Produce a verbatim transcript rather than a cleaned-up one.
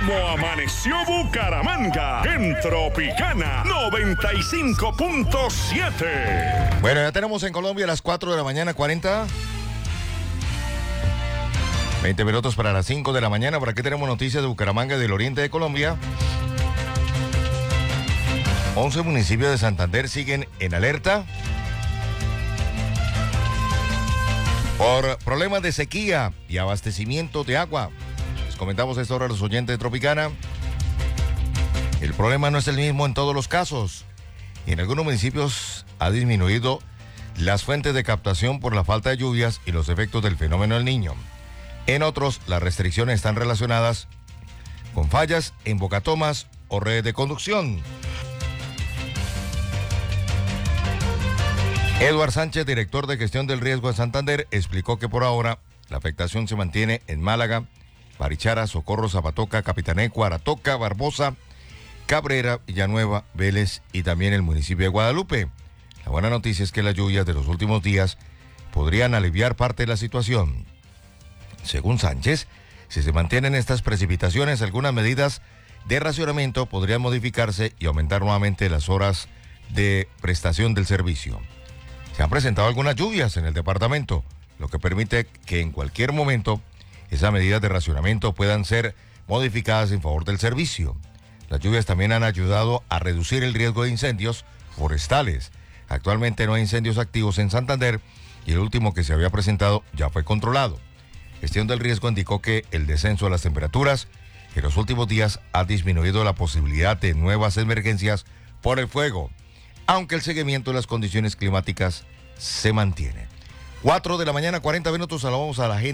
¿Cómo amaneció Bucaramanga? En Tropicana noventa y cinco punto siete. Bueno, ya tenemos en Colombia las cuatro de la mañana, cuarenta. veinte minutos para las cinco de la mañana. Por aquí tenemos noticias de Bucaramanga y del oriente de Colombia. once municipios de Santander siguen en alerta por problemas de sequía y abastecimiento de agua. Les comentamos esto ahora a los oyentes de Tropicana. El problema no es el mismo en todos los casos. Y en algunos municipios ha disminuido las fuentes de captación por la falta de lluvias y los efectos del fenómeno del Niño. En otros, las restricciones están relacionadas con fallas en bocatomas o redes de conducción. Eduard Sánchez, director de gestión del riesgo en Santander, explicó que por ahora la afectación se mantiene en Málaga, Barichara, Socorro, Zapatoca, Capitaneco, Aratoca, Barbosa, Cabrera, Villanueva, Vélez y también el municipio de Guadalupe. La buena noticia es que las lluvias de los últimos días podrían aliviar parte de la situación. Según Sánchez, si se mantienen estas precipitaciones, algunas medidas de racionamiento podrían modificarse y aumentar nuevamente las horas de prestación del servicio. Se han presentado algunas lluvias en el departamento, lo que permite que en cualquier momento esas medidas de racionamiento puedan ser modificadas en favor del servicio. Las lluvias también han ayudado a reducir el riesgo de incendios forestales. Actualmente no hay incendios activos en Santander y el último que se había presentado ya fue controlado. Gestión del riesgo indicó que el descenso de las temperaturas en los últimos días ha disminuido la posibilidad de nuevas emergencias por el fuego, aunque el seguimiento de las condiciones climáticas se mantiene. cuatro de la mañana, cuarenta minutos, saludamos a la gente.